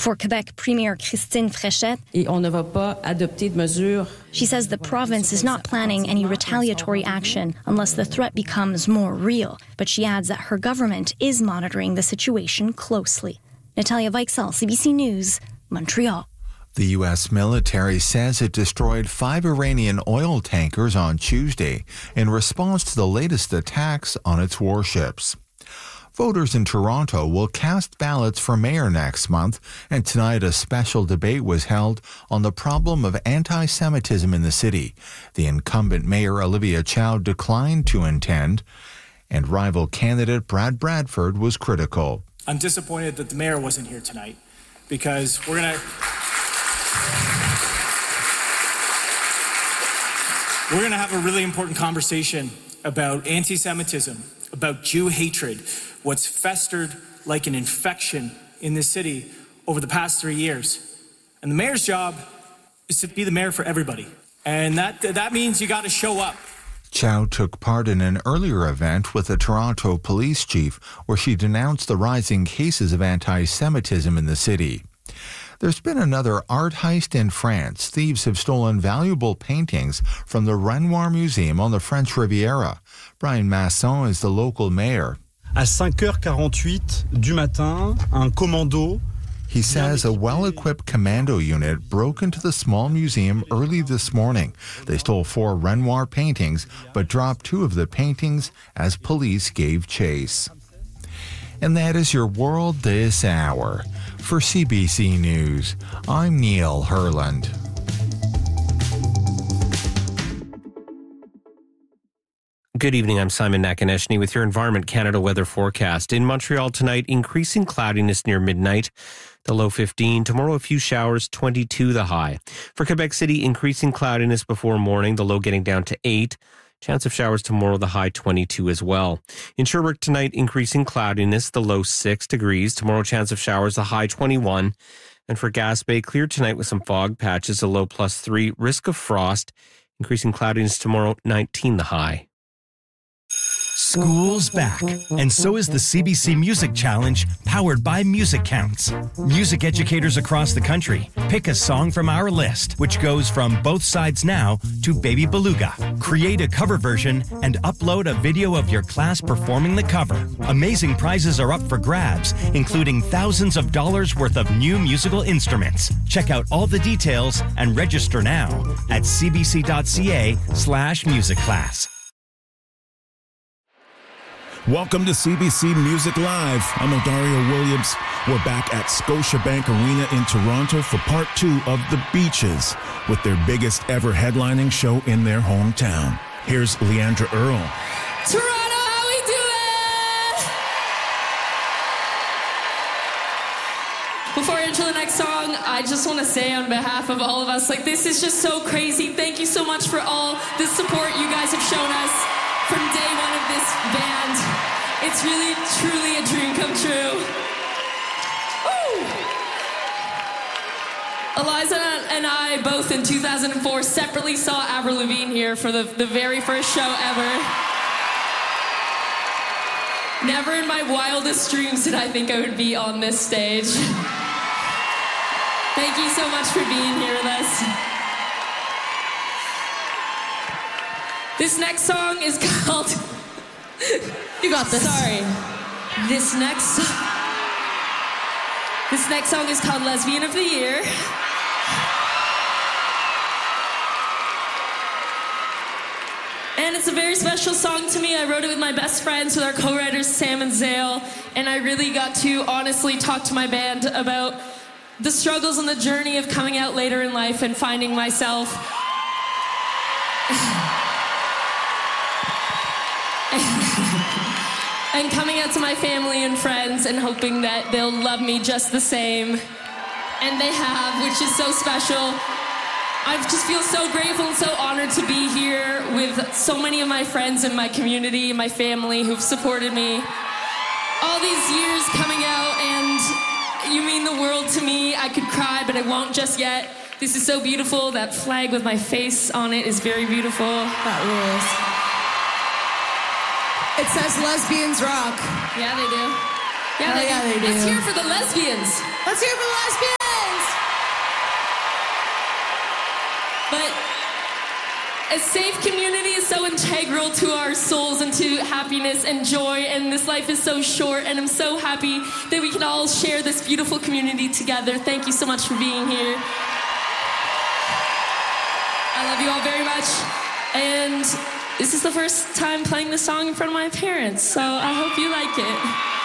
For Quebec Premier Christine Fréchette, et on ne va pas adopter de mesures. She says the province is not planning any retaliatory action unless the threat becomes more real, but she adds that her government is monitoring the situation closely. Natalia Weichsel, CBC News, Montreal. The U.S. military says it destroyed 5 Iranian oil tankers on Tuesday in response to the latest attacks on its warships. Voters in Toronto will cast ballots for mayor next month, and tonight a special debate was held on the problem of anti-Semitism in the city. The incumbent mayor, Olivia Chow, declined to attend, and rival candidate Brad Bradford was critical. I'm disappointed that the mayor wasn't here tonight because we're going to have a really important conversation about anti-Semitism, about Jew hatred, what's festered like an infection in this city over the past 3 years. And the mayor's job is to be the mayor for everybody. And that means you got to show up. Chow took part in an earlier event with the Toronto police chief where she denounced the rising cases of anti-Semitism in the city. There's been another art heist in France. Thieves have stolen valuable paintings from the Renoir Museum on the French Riviera. Brian Masson is the local mayor. À 5h48 du matin, un commando. He says a well-equipped commando unit broke into the small museum early this morning. They stole 4 Renoir paintings, but dropped 2 of the paintings as police gave chase. And that is your world this hour. For CBC News, I'm Neil Herland. Good evening, I'm Simon Nakaneshny with your Environment Canada weather forecast. In Montreal tonight, increasing cloudiness near midnight, the low 15. Tomorrow, a few showers, 22 the high. For Quebec City, increasing cloudiness before morning, the low getting down to 8. Chance of showers tomorrow, the high 22 as well. In Sherbrooke tonight, increasing cloudiness, the low 6 degrees. Tomorrow, chance of showers, the high 21. And for Gaspé, clear tonight with some fog patches, the low +3. Risk of frost, increasing cloudiness tomorrow, 19 the high. School's back, and so is the CBC Music Challenge, powered by Music Counts. Music educators across the country pick a song from our list, which goes from Both Sides Now to Baby Beluga. Create a cover version and upload a video of your class performing the cover. Amazing prizes are up for grabs, including thousands of dollars worth of new musical instruments. Check out all the details and register now at cbc.ca/musicclass. Welcome to CBC Music Live. I'm Odario Williams. We're back at Scotiabank Arena in Toronto for part 2 of The Beaches with their biggest ever headlining show in their hometown. Here's Leandra Earl. Toronto, how we doing? Before I enter the next song, I just want to say on behalf of all of us, this is just so crazy. Thank you so much for all the support you guys have shown us from day one of this band. It's really, truly a dream come true. Woo! Eliza and I both in 2004 separately saw Avril Lavigne here for the very first show ever. Never in my wildest dreams did I think I would be on this stage. Thank you so much for being here with us. This next song is called... You got this. Sorry. This next song is called Lesbian of the Year. And it's a very special song to me. I wrote it with my best friends, with our co-writers Sam and Zale, and I really got to honestly talk to my band about the struggles and the journey of coming out later in life and finding myself. And coming out to my family and friends and hoping that they'll love me just the same. And they have, which is so special. I just feel so grateful and so honored to be here with so many of my friends in my community, my family who've supported me all these years coming out, and you mean the world to me. I could cry, but I won't just yet. This is so beautiful. That flag with my face on it is very beautiful. That rules. It says lesbians rock. Yeah, they do. Yeah, they do. Let's hear for the lesbians. Let's hear for the lesbians. But a safe community is so integral to our souls and to happiness and joy, and this life is so short, and I'm so happy that we can all share this beautiful community together. Thank you so much for being here. I love you all very much, and this is the first time playing this song in front of my parents, so I hope you like it.